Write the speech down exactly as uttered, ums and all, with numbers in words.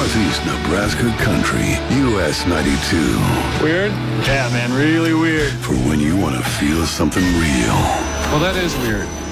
Northeast Nebraska country. U S ninety-two. Weird? Yeah, man, really weird. For when you want to feel something real. Well, that is weird.